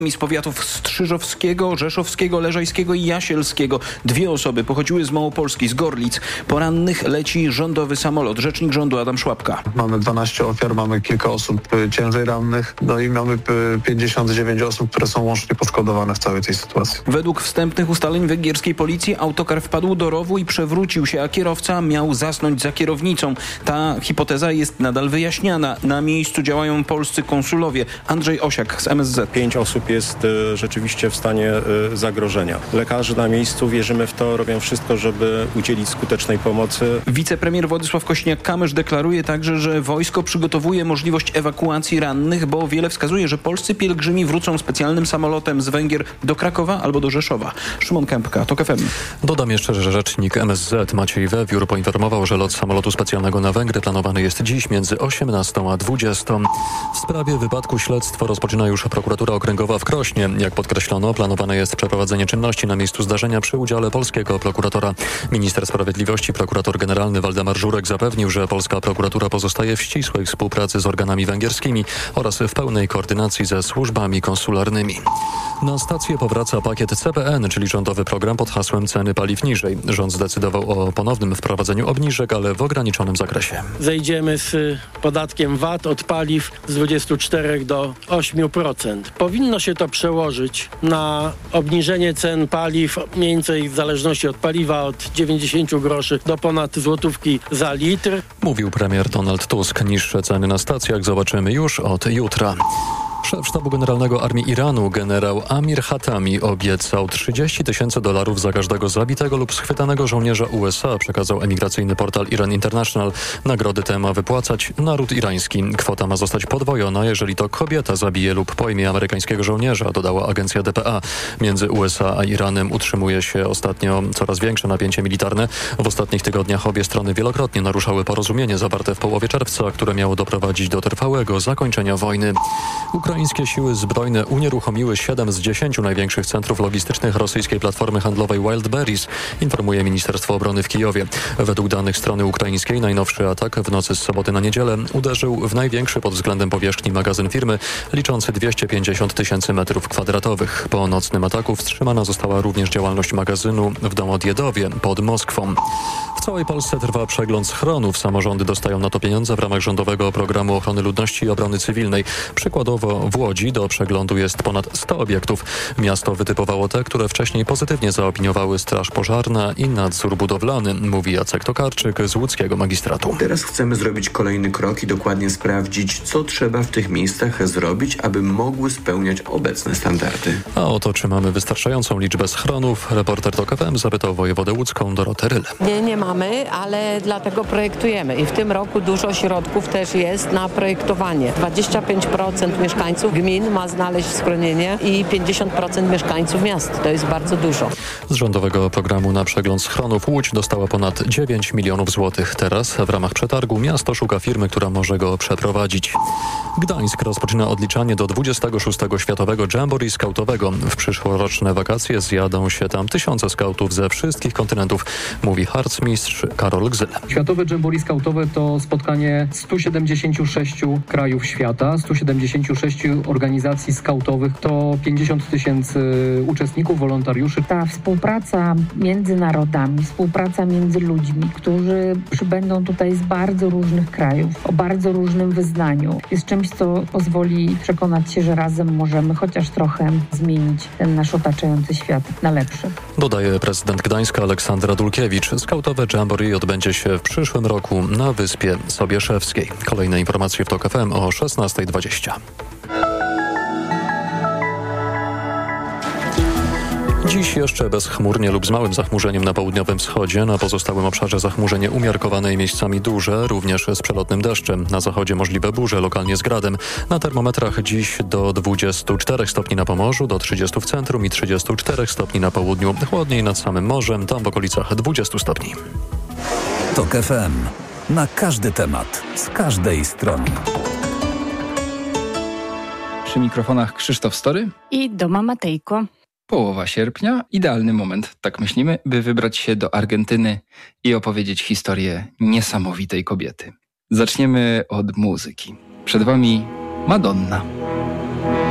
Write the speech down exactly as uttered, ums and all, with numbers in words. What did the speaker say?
z powiatów strzyżowskiego, rzeszowskiego, leżajskiego i jasielskiego. Dwie osoby pochodziły z Małopolski, z Gorlic. Po rannych leci rządowy samolot. Rzecznik rządu Adam Szłapka. Mamy dwanaście ofiar, mamy kilka osób ciężej rannych, no i mamy pięćdziesiąt dziewięć osób, które są łącznie poszkodowane w całej tej sytuacji. Według wstępnych ustaleń węgierskiej policji autokar wpadł do rowu i przewrócił się, a kierowca miał zasnąć za kierownicą. Ta hipoteza jest nadal wyjaśniana. Na miejscu działają polscy konsulowie. Andrzej Osiak z M S Z. Pięć osób jest y, rzeczywiście w stanie y, zagrożenia. Lekarze na miejscu, wierzymy w to, robią wszystko, żeby udzielić skutecznej pomocy. Wicepremier Władysław Kośniak-Kamysz deklaruje także, że wojsko przygotowuje możliwość ewakuacji rannych, bo wiele wskazuje, że polscy pielgrzymi wrócą specjalnym samolotem z Węgier do Krakowa albo do Rzeszowa. Szymon Kępka, TOK F M. Dodam jeszcze, że rzecznik M S Z Maciej Wewiór poinformował, że lot samolotu specjalnego na Węgry planowany jest dziś między osiemnastą a dwudziestą. W sprawie wypadku śledztwo rozpoczyna już prokuratura okręgowa w Krośnie. Jak podkreślono, planowane jest przeprowadzenie czynności na miejscu zdarzenia przy udziale polskiego prokuratora. Minister Sprawiedliwości, prokurator generalny Waldemar Żurek zapewnił, że polska prokuratura pozostaje w ścisłej współpracy z organami węgierskimi oraz w pełnej koordynacji ze służbami konsularnymi. Na stację powraca pakiet C P N, czyli rządowy program pod hasłem ceny paliw niżej. Rząd zdecydował o ponownym wprowadzeniu obniżek, ale w ograniczonym zakresie. Zejdziemy z podatkiem V A T od paliw z dwudziestu czterech do ośmiu procent. Powinno się to przełożyć na obniżenie cen paliw mniej więcej w zależności od paliwa od dziewięćdziesięciu groszy do ponad złotówki za litr. Mówił premier Donald Tusk. Niższe ceny na stacjach zobaczymy już od jutra. Szef Sztabu Generalnego Armii Iranu, generał Amir Hatami, obiecał trzydzieści tysięcy dolarów za każdego zabitego lub schwytanego żołnierza U S A, przekazał emigracyjny portal Iran International. Nagrody te ma wypłacać naród irański. Kwota ma zostać podwojona, jeżeli to kobieta zabije lub pojmie amerykańskiego żołnierza, dodała agencja D P A. Między U S A a Iranem utrzymuje się ostatnio coraz większe napięcie militarne. W ostatnich tygodniach obie strony wielokrotnie naruszały porozumienie zawarte w połowie czerwca, które miało doprowadzić do trwałego zakończenia wojny. Ukraińskie siły zbrojne unieruchomiły siedem z dziesięciu największych centrów logistycznych rosyjskiej platformy handlowej Wildberries, informuje Ministerstwo Obrony w Kijowie. Według danych strony ukraińskiej najnowszy atak w nocy z soboty na niedzielę uderzył w największy pod względem powierzchni magazyn firmy, liczący dwieście pięćdziesiąt tysięcy metrów kwadratowych. Po nocnym ataku wstrzymana została również działalność magazynu w Domodjedowie pod Moskwą. W całej Polsce trwa przegląd schronów. Samorządy dostają na to pieniądze w ramach rządowego programu ochrony ludności i obrony cywilnej. Przykładowo w Łodzi do przeglądu jest ponad sto obiektów. Miasto wytypowało te, które wcześniej pozytywnie zaopiniowały Straż Pożarna i nadzór budowlany, mówi Jacek Tokarczyk z łódzkiego magistratu. Teraz chcemy zrobić kolejny krok i dokładnie sprawdzić, co trzeba w tych miejscach zrobić, aby mogły spełniać obecne standardy. A o to, czy mamy wystarczającą liczbę schronów, reporter TOK F M zapytał wojewodę łódzką Dorotę Ryle. Nie, nie mamy, ale dlatego projektujemy i w tym roku dużo środków też jest na projektowanie. dwadzieścia pięć procent mieszkańców gmin ma znaleźć schronienie i pięćdziesiąt procent mieszkańców miast. To jest bardzo dużo. Z rządowego programu na przegląd schronów Łódź dostała ponad dziewięć milionów złotych. Teraz w ramach przetargu miasto szuka firmy, która może go przeprowadzić. Gdańsk rozpoczyna odliczanie do dwudziestego szóstego Światowego Jamboree Skautowego. W przyszłoroczne wakacje zjadą się tam tysiące skautów ze wszystkich kontynentów, mówi harcmistrz Karol Gzyl. Światowe Jamboree Skautowe to spotkanie stu siedemdziesięciu sześciu krajów świata, stu siedemdziesięciu sześciu organizacji skautowych, to pięćdziesiąt tysięcy uczestników, wolontariuszy. Ta współpraca między narodami, współpraca między ludźmi, którzy przybędą tutaj z bardzo różnych krajów, o bardzo różnym wyznaniu, jest czymś, co pozwoli przekonać się, że razem możemy chociaż trochę zmienić ten nasz otaczający świat na lepszy. Dodaje prezydent Gdańska Aleksandra Dulkiewicz. Skautowe Jamboree odbędzie się w przyszłym roku na Wyspie Sobieszewskiej. Kolejne informacje w TOK F M o szesnasta dwadzieścia. Dziś jeszcze bezchmurnie lub z małym zachmurzeniem na południowym wschodzie. Na pozostałym obszarze zachmurzenie umiarkowane i miejscami duże, również z przelotnym deszczem. Na zachodzie możliwe burze, lokalnie z gradem. Na termometrach dziś do dwudziestu czterech stopni na Pomorzu, do trzydziestu w centrum i trzydziestu czterech stopni na południu. Chłodniej nad samym morzem, tam w okolicach dwudziestu stopni. TOK F M. Na każdy temat, z każdej strony. Przy mikrofonach Krzysztof Story i Doma Matejko. Połowa sierpnia, idealny moment, tak myślimy, by wybrać się do Argentyny i opowiedzieć historię niesamowitej kobiety. Zaczniemy od muzyki. Przed Wami Madonna.